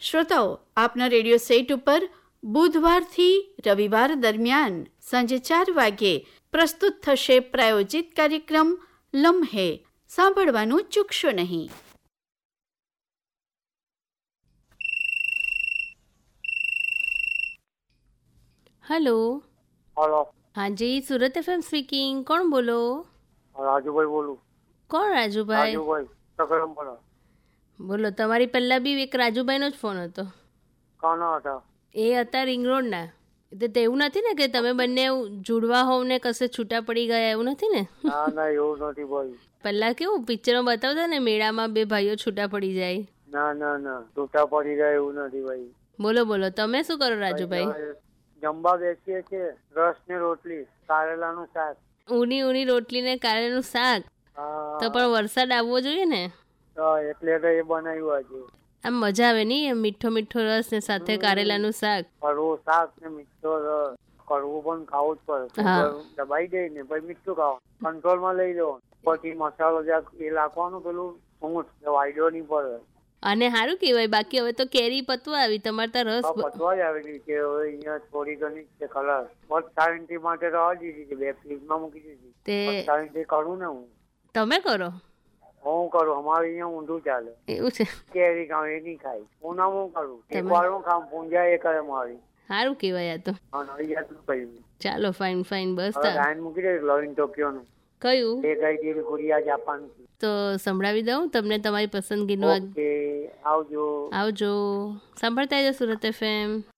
શ્રોતાઓ, આપના radio set ઉપર બુધવારથી રવિવાર દરમિયાન સાંજે 4 વાગ્યે પ્રસ્તુત થશે પ્રાયોજિત કાર્યક્રમ લમ્હે. સાંભળવાનું ચૂકશો નહીં. હેલો. હેલો. હાજી, સુરત એફએમ સ્પીકિંગ. કોણ બોલો? રાજુભાઈ બોલું. કોણ રાજુભાઈ? રાજુભાઈ સકરમપરા. બોલો. તમારી પહેલા બી એક રાજુભાઈનો જ ફોન હતો. કાના હતા? એ હતા રિંગ રોડના. તો એવું નથી ને કે તમે બંને જોડવા હોવ ને કશે છૂટા પડી ગયા, એવું નથી ને? ના ના, એવું નથી ભાઈ. પહેલા કેવું પિક્ચરમાં બતાવતા ને, મેળામાં બે ભાઈઓ છૂટા પડી જાય. ના ના ના, છૂટા પડી જાય એવું નથી ભાઈ. બોલો બોલો, તમે શું કરો રાજુભાઈ? જમવા બેસીએ છીએ, રસ ને રોટલી, કારેલાનું શાક. ઊની ઊની રોટલી ને કારેલાનું શાક. તો પણ વરસાદ આવવો જોઈએ ને, એટલે તો એ બનાવ્યું આજે. આમ મજા આવે નહીં? એમ મીઠો મીઠો રસ ને સાથે કારેલાનું શાક. કડવું શાક ને મીઠો રસ. કડવું પણ ખાવું જ પડે. દબાઈ જાય ને પછી મીઠું ખાવાનું, કંટ્રોલમાં લઈ જવાનું. પછી મસાલો એ નાખવાનું, પેલું ઊંટ વાયડો નહીં પડે. અને સારું કહેવાય. બાકી હવે તો કેરી પતવા આવી, તમારે તો રસ પતવા જ આવી છે. હવે અહીંયા થોડી ઘણી છે કલર. બસ સાયન્ટી માટે તો આવી દીધી છે, 2 ફ્રીજમાં મૂકી દીધી. તે સાયન્ટી કરું ને હું. તમે કરો? હું કરું. અમારે અહીંયા ઊંધું ચાલે. એવું છે? કેરી ખાવ એ નહીં ખાય. હું ના હું કરું. એક વાર હું ખામ, પૂંજા એ કરે મારી. સારું કહેવાય. આ તો ચાલો, ફાઇન ફાઇન. બસ લાઈન મૂકી દે લવિંગ ટોક્યોનું. કયું? એ ગઈ દીલ કોરિયા જાપાન. તો સંભળાવી દઉં તમને તમારી પસંદગીનું. આવજો. આવજો. સાંભળતા રહેજો સુરત એફએમ.